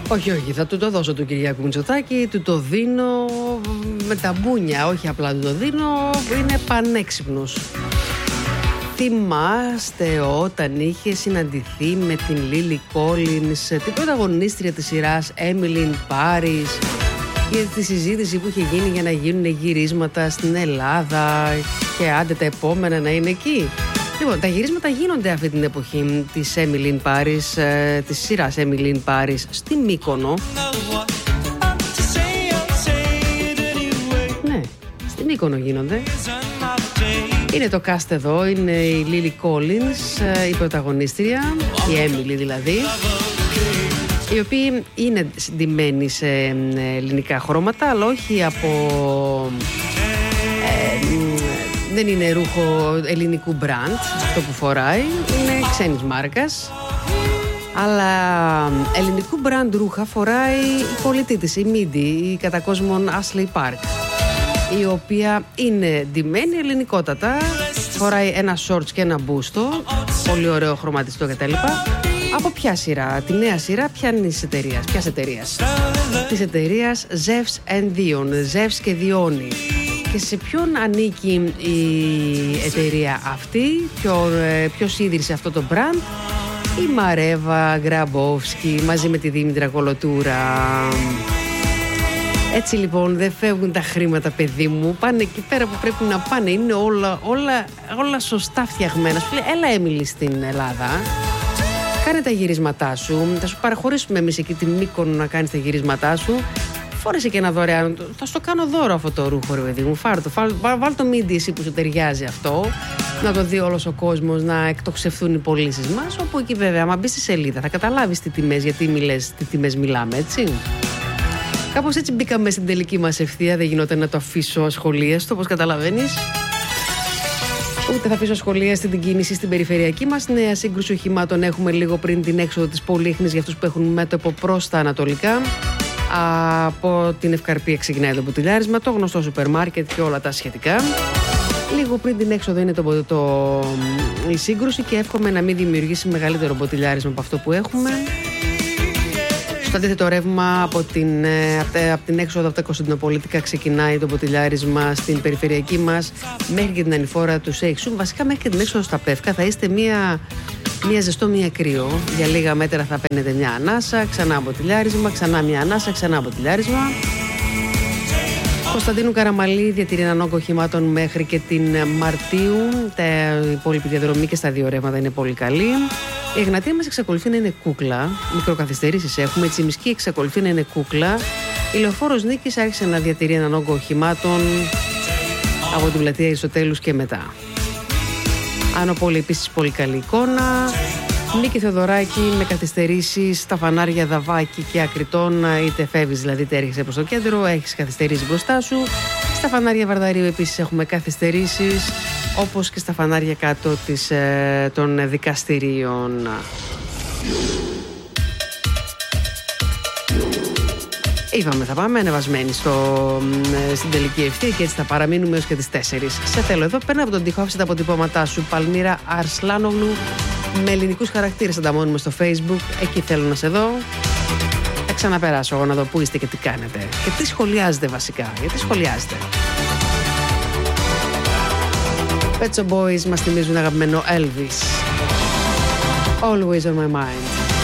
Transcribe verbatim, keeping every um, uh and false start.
Όχι, όχι, θα του το δώσω του Κυριάκου Μητσοτάκη, του το δίνω με τα μπούνια, όχι απλά του το δίνω, είναι πανέξυπνος. Θυμάστε όταν είχε συναντηθεί με την Λίλι Κόλινς, την πρωταγωνίστρια της σειράς Emily in Paris, για τη συζήτηση που είχε γίνει για να γίνουν γυρίσματα στην Ελλάδα και άντε τα επόμενα να είναι εκεί. Λοιπόν, τα γυρίσματα γίνονται αυτή την εποχή της Emily in Paris, ε, της σειράς Emily in Paris στη Μύκονο. Ναι, στη Μύκονο γίνονται. Είναι το cast εδώ, είναι η Lily Collins, η πρωταγωνίστρια, η Emily δηλαδή, οι οποίοι είναι συντημένοι σε ελληνικά χρώματα, αλλά όχι από... Ε, δεν είναι ρούχο ελληνικού μπραντ αυτό που φοράει, είναι ξένης μάρκας, αλλά ελληνικού μπραντ ρούχα φοράει η πολιτή της, η Μίντι, η κατά κόσμον Ashley Park, η οποία είναι ντυμένη ελληνικότατα, φοράει ένα shorts και ένα μπούστο, πολύ ωραίο χρωματιστό κτλ. Από ποια σειρά, τη νέα σειρά ποιανής εταιρείας, ποιας εταιρείας? Της εταιρείας Zeus and Dion, Zeus και Διόνι. Και σε ποιον ανήκει η εταιρεία αυτή, ποιο, ποιος ίδρυσε αυτό το brand? Η Μαρέβα Γκραμπόφσκι μαζί με τη Δήμητρα Κολοτούρα. Έτσι λοιπόν δεν φεύγουν τα χρήματα, παιδί μου, πάνε εκεί πέρα που πρέπει να πάνε, είναι όλα, όλα, όλα σωστά φτιαγμένα. Σου λέει, έλα Έμιλι στην Ελλάδα, κάνε τα γυρίσματά σου, θα σου παραχωρήσουμε εμείς εκεί τη Μύκονο να κάνεις τα γυρίσματά σου, φόρεσε και ένα δωρεάν, θα στο κάνω δώρο αυτό το ρούχο ρε παιδί μου, φάρ το, βάλ το μίντι εσύ που σου ταιριάζει αυτό, να το δει όλος ο κόσμος, να εκτοξευθούν οι πωλήσεις μας, όπου εκεί βέβαια, άμα μπεις στη σελίδα θα καταλάβεις τι τιμές, γιατί μιλές, τι τιμές μιλάμε, έτσι. Κάπως έτσι μπήκαμε στην τελική μας ευθεία, δεν γινόταν να το αφήσω ασχολίαστο, όπως καταλαβαίνεις. Ούτε θα αφήσω ασχολίαστη την κίνηση στην περιφερειακή μας. Νέα σύγκρουση οχημάτων έχουμε λίγο πριν την έξοδο της Πολύχνης για αυτούς που έχουν μέτωπο προς τα ανατολικά. Από την Ευκαρπία ξεκινάει το ποτηλιάρισμα, το γνωστό σούπερ μάρκετ και όλα τα σχετικά. Λίγο πριν την έξοδο είναι το, το, η σύγκρουση και εύχομαι να μην δημιουργήσει μεγαλύτερο ποτηλιάρισμα από αυτό που έχουμε. Στο αντίθετο ρεύμα από την, από την έξοδο από τα Κωνσταντινοπολίτικα ξεκινάει το ποτηλιάρισμα στην περιφερειακή μας μέχρι και την ανηφόρα του Σέιξου. Βασικά μέχρι και την έξοδο στα Πεύκα θα είστε μία, μία ζεστό, μία κρύο. Για λίγα μέτρα θα παίρνετε μια ανάσα, ξανά ποτηλιάρισμα, ξανά μια ανάσα, ξανά ποτηλιάρισμα. Κωνσταντίνου Καραμαλή διατηρεί έναν όγκο οχημάτων μέχρι και την Μαρτίου. Τα υπόλοιπη διαδρομή και στα δύο ρεύματα είναι πολύ καλή. Η Εγνατία μας εξακολουθεί να είναι κούκλα. Μικροκαθυστερήσεις έχουμε. Η Τσιμισκή εξακολουθεί να είναι κούκλα. Η Λεωφόρος Νίκης άρχισε να διατηρεί έναν όγκο οχημάτων από την πλατεία Αριστοτέλους και μετά. Άνω Πόλη επίσης πολύ καλή εικόνα. Νίκη Θεοδωράκη με καθυστερήσεις στα φανάρια Δαβάκη και Ακριτών, είτε φεύγεις δηλαδή είτε έρχεσαι προς το κέντρο, έχεις καθυστερήσει μπροστά σου. Στα φανάρια Βαρδαρίου επίσης έχουμε καθυστερήσεις, όπως και στα φανάρια κάτω της, ε, των δικαστηρίων. Είπαμε θα πάμε ανεβασμένοι στο, στην τελική ευθεία και έτσι θα παραμείνουμε έως και τις τέσσερις. Σε θέλω εδώ, παίρνω από τον τοίχο, άφησε τα αποτυπώματά σου. Παλμύρα Αρσλάνογλου, με ελληνικούς χαρακτήρες ανταμώνουμε στο Facebook. Εκεί θέλω να σε δω. Θα ξαναπεράσω εγώ να δω πού είστε και τι κάνετε. Και τι σχολιάζετε βασικά. Γιατί σχολιάζετε. Pet Shop Boys μας θυμίζουν αγαπημένο Elvis. Always on my mind.